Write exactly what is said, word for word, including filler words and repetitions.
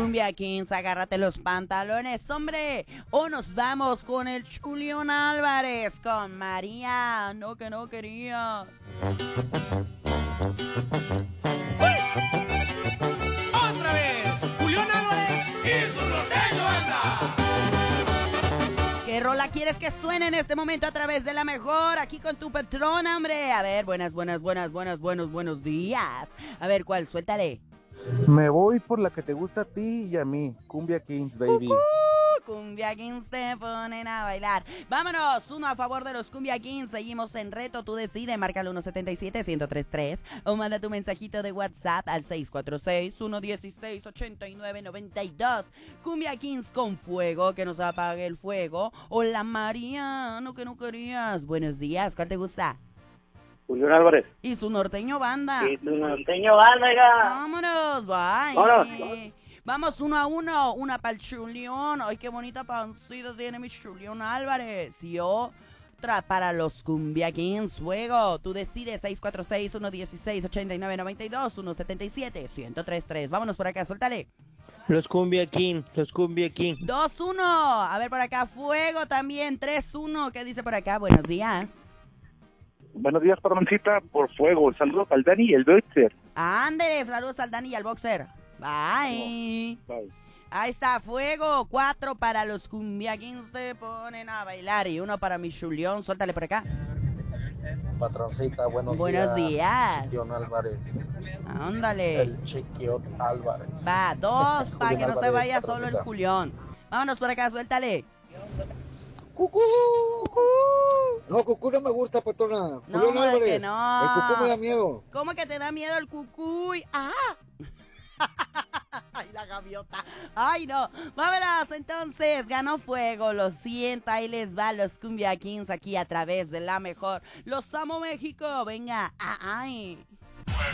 Cumbia Kings, agárrate los pantalones, hombre. O nos vamos con el Julián Álvarez, con María, no que no quería. ¡Otra vez! ¡Julián Álvarez y su norteño banda! ¿Qué rola quieres que suene en este momento a través de la mejor? Aquí con tu patrona, hombre. A ver, buenas, buenas, buenas, buenas, buenos, buenos días. A ver, ¿cuál? Suéltale. Me voy por la que te gusta a ti y a mí. Cumbia Kings, baby. Uh-huh. Cumbia Kings se ponen a bailar. Vámonos, uno a favor de los Cumbia Kings. Seguimos en reto, tú decides. Marca el uno siete siete, uno cero tres tres o manda tu mensajito de WhatsApp al seis cuatro seis, uno uno seis, ocho nueve nueve dos. Cumbia Kings con fuego, que nos apague el fuego. Hola María, no que no querías. Buenos días, ¿cuál te gusta? Julián Álvarez. Y su norteño banda. Y tu norteño banda, oiga. Vámonos, bye. Vámonos. Vamos uno a uno, una para el Chulión. Ay, qué bonita pancita tiene mi Chulión Álvarez. Y otra para los Cumbia Kings, fuego. Tú decides, seis cuatro seis, uno uno seis, ocho nueve nueve dos, uno siete siete, uno cero tres tres. Vámonos por acá, suéltale. Los Cumbia King, los Cumbia King. dos uno. A ver por acá, fuego también, tres uno. ¿Qué dice por acá? Buenos días. Buenos días, patroncita, por fuego. Saludos al Dani y el Boxer. Ándele, saludos al Dani y al Boxer. Bye. Bye. Ahí está, fuego. Cuatro para los Cumbia Kings, se ponen a bailar. Y uno para mi Julián, suéltale por acá. Patroncita, buenos, Buenos días. días. Chiquión Álvarez. Ándale. El Chiquión Álvarez. Va, dos para que no se Álvarez, vaya solo patroncita. el Julián. Vámonos por acá, suéltale. ¡Cucú! No, Cucú no me gusta, patrona. No, Julián hombre, Álvarez. que no. El Cucú me da miedo. ¿Cómo que te da miedo el cucuy? ¡Ah! ¡Ay, la gaviota! ¡Ay, no! Vámonos, entonces, ganó fuego, lo siento, ahí les va los Cumbia Kings aquí a través de la mejor. ¡Los amo, México! Venga, ¡ah, ay!